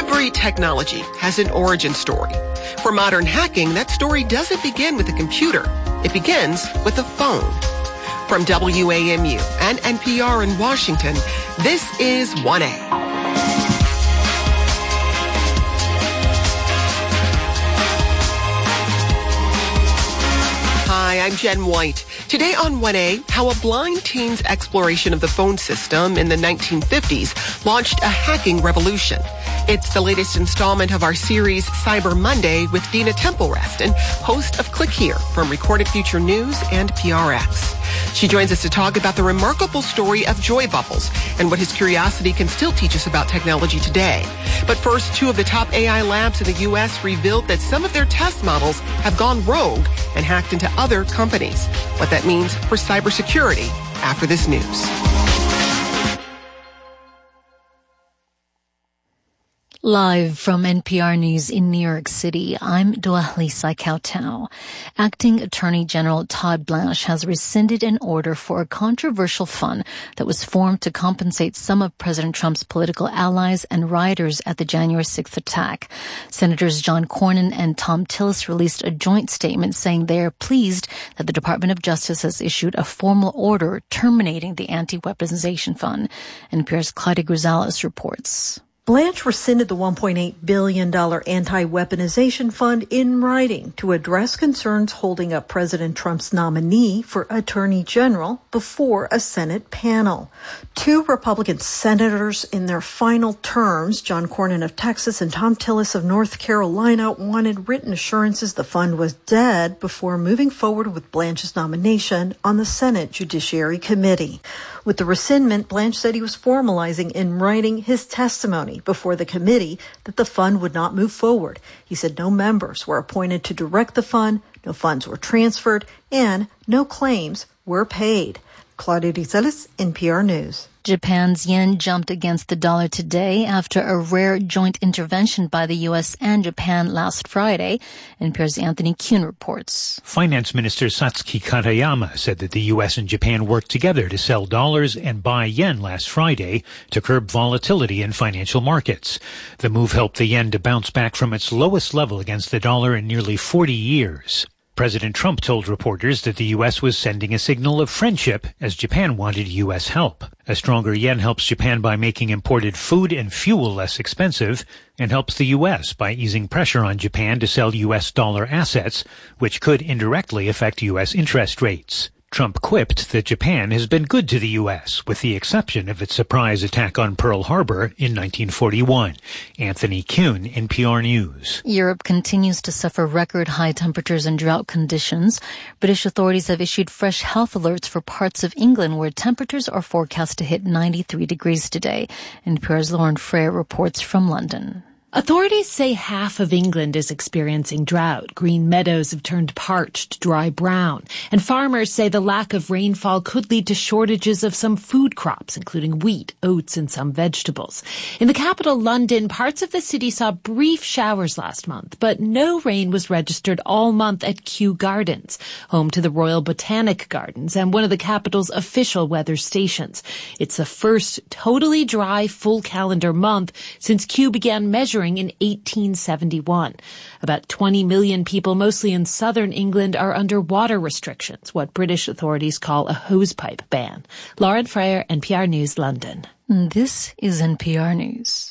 Every technology has an origin story. For modern hacking, that story doesn't begin with a computer. It begins with a phone. From WAMU and NPR in Washington, this is 1A. Hi, I'm Jen White. Today on 1A, how a blind teen's exploration of the phone system in the 1950s launched a hacking revolution. It's the latest installment of our series Cyber Monday with Dina Temple-Rest and host of Click Here from Recorded Future News and PRX. She joins us to talk about the remarkable story of Joy Bubbles and what his curiosity can still teach us about technology today. But first, two of the top AI labs in the U.S. revealed that some of their test models have gone rogue and hacked into other companies. What that means for cybersecurity after this news. Live from NPR News in New York City, I'm Dua-Lisa Kautau. Acting Attorney General Todd Blanche has rescinded an order for a controversial fund that was formed to compensate some of President Trump's political allies and rioters at the January 6th attack. Senators John Cornyn and Thom Tillis released a joint statement saying they are pleased that the Department of Justice has issued a formal order terminating the anti-weaponization fund. NPR's Claudia Grisales reports. Blanche rescinded the $1.8 billion anti-weaponization fund in writing to address concerns holding up President Trump's nominee for Attorney General before a Senate panel. Two Republican senators in their final terms, John Cornyn of Texas and Thom Tillis of North Carolina, wanted written assurances the fund was dead before moving forward with Blanche's nomination on the Senate Judiciary Committee. With the rescindment, Blanche said he was formalizing in writing his testimony before the committee that the fund would not move forward. He said no members were appointed to direct the fund, no funds were transferred, and no claims were paid. Claudia Grisales, NPR News. Japan's yen jumped against the dollar today after a rare joint intervention by the U.S. and Japan last Friday. NPR's Anthony Kuhn reports. Finance Minister Satsuki Katayama said that the U.S. and Japan worked together to sell dollars and buy yen last Friday to curb volatility in financial markets. The move helped the yen to bounce back from its lowest level against the dollar in nearly 40 years. President Trump told reporters that the U.S. was sending a signal of friendship as Japan wanted U.S. help. A stronger yen helps Japan by making imported food and fuel less expensive and helps the U.S. by easing pressure on Japan to sell U.S. dollar assets, which could indirectly affect U.S. interest rates. Trump quipped that Japan has been good to the U.S., with the exception of its surprise attack on Pearl Harbor in 1941. Anthony Kuhn, NPR News. Europe continues to suffer record high temperatures and drought conditions. British authorities have issued fresh health alerts for parts of England where temperatures are forecast to hit 93 degrees today. NPR's Lauren Frere reports from London. Authorities say half of England is experiencing drought. Green meadows have turned parched, dry brown. And farmers say the lack of rainfall could lead to shortages of some food crops, including wheat, oats, and some vegetables. In the capital, London, parts of the city saw brief showers last month, but no rain was registered all month at Kew Gardens, home to the Royal Botanic Gardens and one of the capital's official weather stations. It's the first totally dry full calendar month since Kew began measuring in 1871. About 20 million people, mostly in southern England, are under water restrictions, what British authorities call a hosepipe ban. Lauren Frere, NPR News, London. This is NPR News.